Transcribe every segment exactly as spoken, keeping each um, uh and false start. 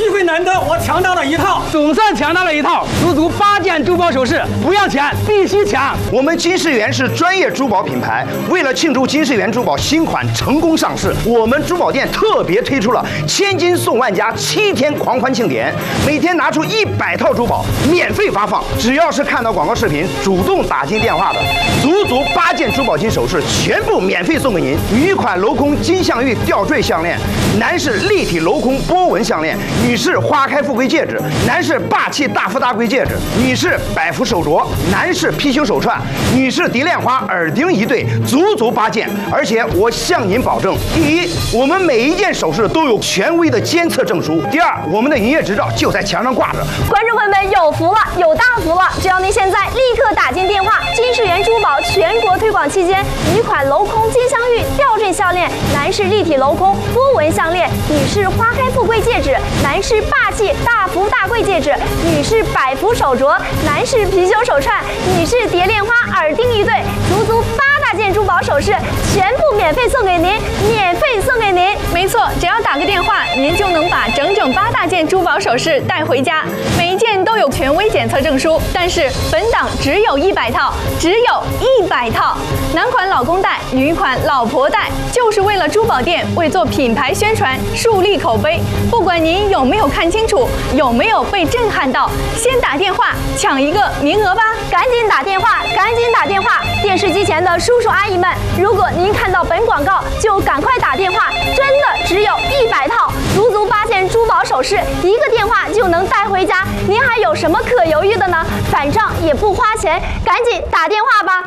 机会难得，我抢到了一套， 总算抢到了一套，足足八件珠宝首饰，不要钱，必须抢！ 我们金世元是专业珠宝品牌，为了庆祝金世元珠宝新款成功上市，我们珠宝店特别推出了千金送万家七天狂欢庆典，每天拿出一百套珠宝免费发放，只要是看到广告视频主动打进电话的，足足八件珠宝金首饰全部免费送给您。女款镂空金镶玉吊坠项链，男士立体镂空波纹项链，女士花开富贵戒指，男士霸气大富大贵戒指，女士百福手镯，男士貔貅手串，女士蝶恋花耳钉一对，足足八件。而且我向您保证，第一，我们每一件首饰都有权威的监测证书；第二，我们的营业执照就在墙上挂着。 观众朋友们有福了，有大福了！只要您现在立刻打进电话，金世元珠宝全国推广期间，女款镂空金镶玉吊坠项链，男士立体镂空波纹项链，女士花开富贵戒指，男士霸气大福大贵戒指，女士百福手镯，男士貔貅手串，女士蝶恋花耳钉一对，足足八大件珠宝首饰全部免费送给您，免费送给您。 没错，只要打个电话，您就能把整整八大件珠宝首饰带回家，每一件都有权威检测证书。但是本档只有一百套，只有一百套。男款老公戴，女款老婆戴，就是为了珠宝店为做品牌宣传、树立口碑。不管您有没有看清楚，有没有被震撼到，先打电话抢一个名额吧！ 赶紧打电话，赶紧打电话！电视机前的叔叔阿姨们，如果您看到本广告，就赶快打电话，真的只有一百套，足足八件珠宝首饰，一个电话就能带回家。您还有什么可犹豫的呢？反正也不花钱，赶紧打电话吧！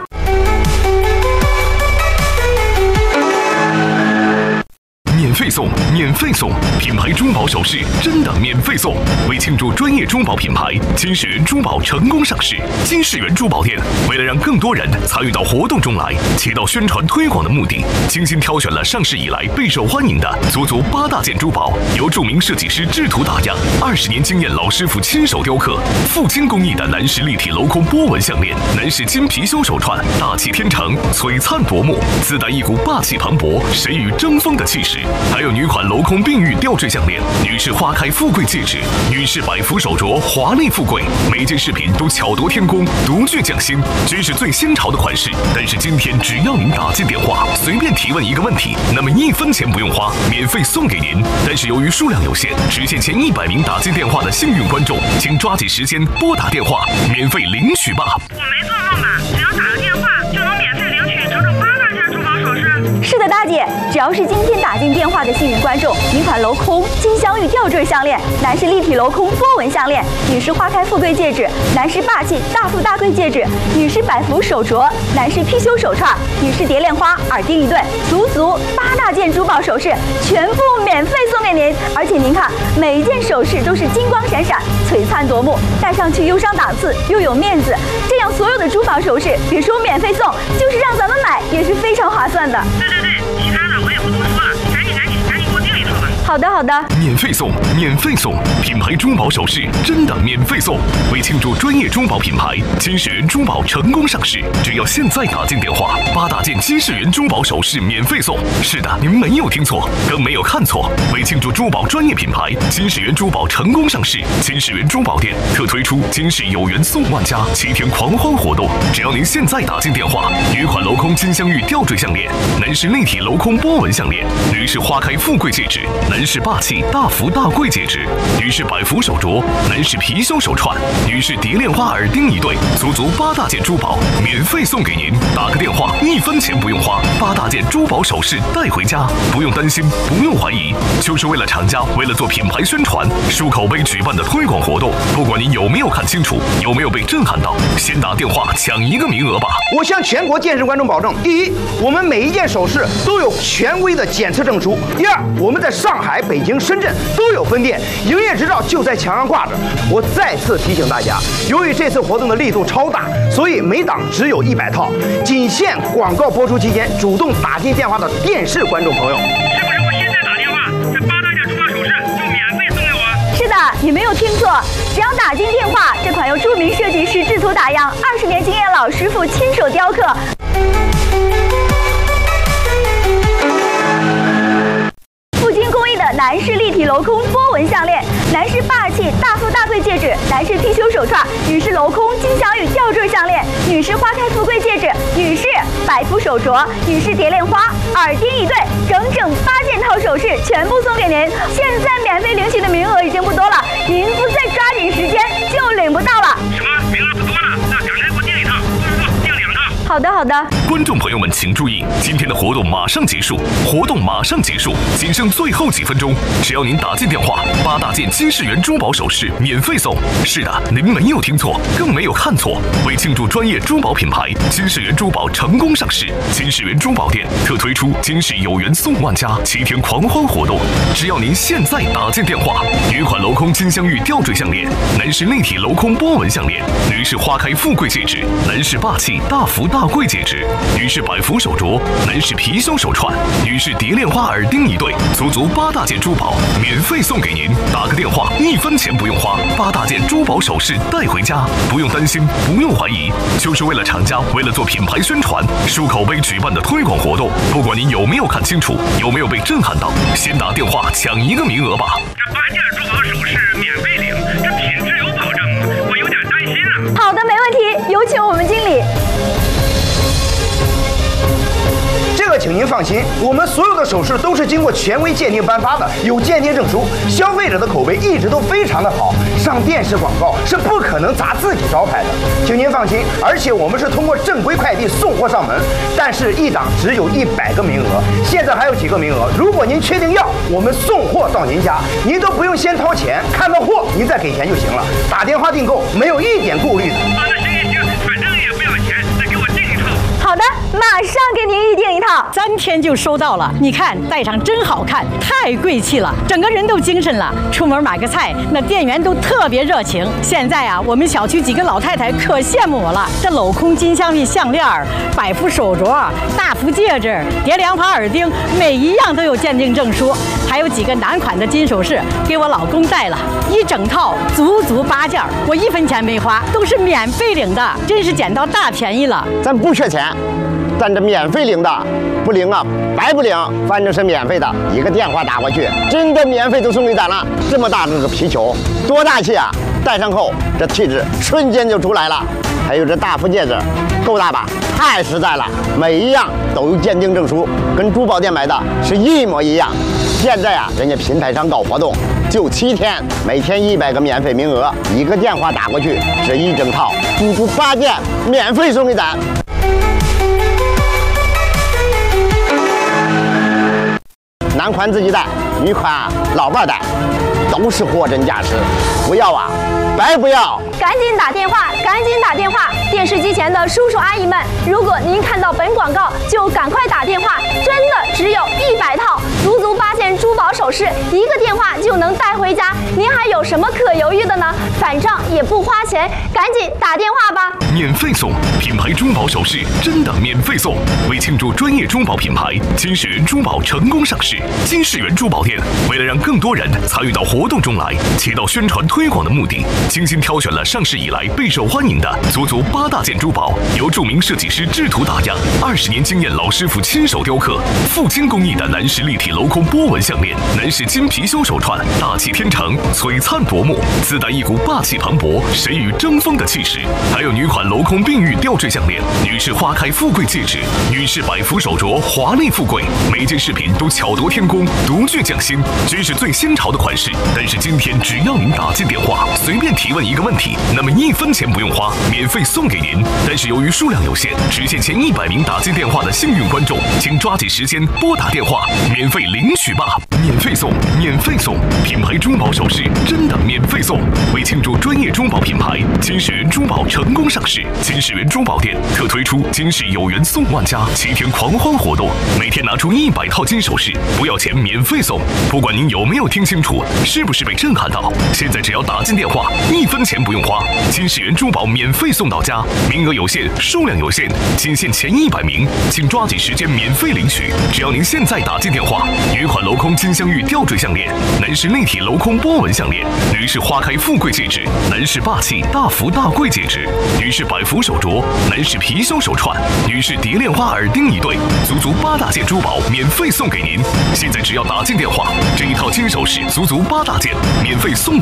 免费送，免费送！品牌珠宝首饰真的免费送！为庆祝专业珠宝品牌金世元珠宝成功上市，金世元珠宝店为了让更多人参与到活动中来，起到宣传推广的目的，精心挑选了上市以来备受欢迎的足足八大件珠宝，由著名设计师制图打样，二十年经验老师傅亲手雕刻，富金工艺的男士立体镂空波纹项链，男士金貔貅手串，大气天成，璀璨夺目，自带一股霸气磅礴、谁与争锋的气势。还有女款镂空碧玉吊坠项链，女士花开富贵戒指，女士百福手镯，华丽富贵。每件饰品都巧夺天工，独具匠心，真是最新潮的款式。但是今天只要您打进电话，随便提问一个问题，那么一分钱不用花，免费送给您。但是由于数量有限，只限前一百名打进电话的幸运观众，请抓紧时间拨打电话，免费领取吧。 我没做梦吧？只要打个电话就能免费领取整整八大件珠宝首饰？ 是的，大姐，只要是今天打进电话的幸运观众，女款镂空金镶玉吊坠项链，男士立体镂空波纹项链，女士花开富贵戒指，男士霸气大富大贵戒指，女士百福手镯，男士貔貅手串，女士蝶恋花耳钉一对，足足八大件珠宝首饰全部免费送给您。而且您看，每一件首饰都是金光闪闪、璀璨夺目，戴上去又上档次又有面子。这样所有的珠宝首饰，别说免费送，就是让咱们买也是非常划算的。 对对对，其他的我也不多说了，赶紧赶紧赶紧给我订一套吧。 好的好的， 免费送，免费送！品牌珠宝首饰真的免费送！为庆祝专业珠宝品牌金世元珠宝成功上市，只要现在打进电话，八大件金世元珠宝首饰免费送。是的，您没有听错，更没有看错。为庆祝珠宝专业品牌金世元珠宝成功上市，金世元珠宝店特推出金世有缘送万家七天狂欢活动。只要您现在打进电话，女款镂空金镶玉吊坠项链，男士立体镂空波纹项链，女士花开富贵戒指，男士霸气大福大贵戒指，女士百福手镯，男士貔貅手串，女士蝶恋花耳钉一对，足足八大件珠宝免费送给您。打个电话，一分钱不用花，八大件珠宝首饰带回家，不用担心，不用怀疑，就是为了厂家为了做品牌宣传、树口碑举办的推广活动。不管您有没有看清楚，有没有被震撼到，先打电话抢一个名额吧。 我向全国电视观众保证：第一，我们每一件首饰都有权威的检测证书；第二，我们在上海、北京、深圳都有分店，营业执照就在墙上挂着。我再次提醒大家，由于这次活动的力度超大，所以每档只有一百套，仅限广告播出期间主动打进电话的电视观众朋友。 是不是我现在打电话，这八大件珠宝首饰就免费送给我？ 是的，你没有听错，只要打进电话，这款由著名设计师制图打样、二十年经验老师傅亲手雕刻。 男士立体镂空波纹项链，男士霸气大富大贵戒指，男士貔貅手串，女士镂空金镶玉吊坠项链，女士花开富贵戒指，女士百福手镯，女士蝶恋花耳钉一对，整整八件套首饰全部送给您。现在免费领取的名额已经不多了，您不再抓紧时间就领不到了。 什么？名额不多了？那赶来给我订一套，不不不，订两套。 好的好的。 观众朋友们请注意，今天的活动马上结束，活动马上结束，仅剩最后几分钟，只要您打进电话，八大件金世元珠宝首饰免费送。是的，您没有听错，更没有看错。为庆祝专业珠宝品牌金世元珠宝成功上市，金世元珠宝店特推出金世有缘送万家七天狂欢活动。只要您现在打进电话，女款镂空金镶玉吊坠项链，男士立体镂空波纹项链，女士花开富贵戒指，男士霸气大福大贵戒指，女士百福手镯，男士貔貅手串，女士蝶恋花耳钉一对，足足八大件珠宝免费送给您。打个电话，一分钱不用花，八大件珠宝首饰带回家，不用担心，不用怀疑，就是为了厂家，为了做品牌宣传、树口碑举办的推广活动。不管您有没有看清楚，有没有被震撼到，先打电话抢一个名额吧。 这八件珠宝首饰免费领，这品质有保证，我有点担心啊。 好的，没问题，有请我们经理。 这个请您放心，我们所有的首饰都是经过权威鉴定颁发的，有鉴定证书，消费者的口碑一直都非常的好，上电视广告是不可能砸自己招牌的，请您放心。而且我们是通过正规快递送货上门，但是一档只有一百个名额，现在还有几个名额，如果您确定要，我们送货到您家，您都不用先掏钱，看到货您再给钱就行了，打电话订购没有一点顾虑的。 啊，那行行行，反正也不要钱，再给我订一套。 好的，马上给您预定一套。 三天就收到了，你看戴上真好看，太贵气了，整个人都精神了。出门买个菜，那店员都特别热情。现在啊，我们小区几个老太太可羡慕我了。这镂空金镶玉项链、百福手镯、大福戒指、蝶恋花耳钉，每一样都有鉴定证书。还有几个男款的金首饰，给我老公戴了，一整套足足八件，我一分钱没花，都是免费领的，真是捡到大便宜了。 咱不缺钱。但这免费领的不领啊，白不领，反正是免费的。一个电话打过去，真的免费就送给咱了。这么大这个皮球，多大气啊！戴上后，这气质瞬间就出来了。还有这大福戒指，够大吧？太实在了，每一样都有鉴定证书，跟珠宝店买的是一模一样。现在啊，人家品牌商搞活动，就七天，每天一百个免费名额，一个电话打过去，这一整套足足八件免费送给咱。男款自己戴，女款老伴戴，都是货真价实，不要啊，白不要！ 赶紧打电话，赶紧打电话！电视机前的叔叔阿姨们，如果您看到本广告，就赶快打电话，真的只有一百套，足足八件珠宝首饰，一个电话就能带回家。您还有什么可犹豫的呢？反正也不花钱，赶紧打电话吧！ 免费送品牌珠宝首饰，真的免费送！为庆祝专业珠宝品牌金世元珠宝成功上市，金世元珠宝店为了让更多人参与到活动中来，起到宣传推广的目的，精心挑选了上市以来备受欢迎的足足八大件珠宝，由著名设计师制图打样，二十年经验老师傅亲手雕刻，富金工艺的男士立体镂空波纹项链，男士金貔貅手串，大气天成，璀璨夺目，自带一股霸气磅礴、谁与争锋的气势。还有女款镂空碧玉吊坠项链，女士花开富贵戒指，女士百福手镯，华丽富贵，每件饰品都巧夺天工，独具匠心，真是最新潮的款式。但是今天只要您打进电话，随便提问一个问题，那么一分钱不用花，免费送给您。但是由于数量有限，只限前一百名打进电话的幸运观众，请抓紧时间拨打电话，免费领取吧！免费送，免费送，品牌珠宝首饰真的免费送。为庆祝专业珠宝品牌金世元珠宝成功上市，金世元珠宝店特推出金世有缘送万家七天狂欢活动，每天拿出一百套金首饰，不要钱，免费送。不管您有没有听清楚，是不是被震撼到？现在只要打进电话，一分钱不用花，金世元珠宝免费送到家，名额有限，数量有限，仅限前一百名，请抓紧时间免费领取。只要您现在打进电话， 女款镂空金镶玉吊坠项链，男士立体镂空波纹项链，女士花开富贵戒指，男士霸气大福大贵戒指，女士百福手镯，男士貔貅手串，女士蝶恋花耳钉一对，足足八大件珠宝免费送给您。现在只要打进电话，这一套金首饰足足八大件，免费送到。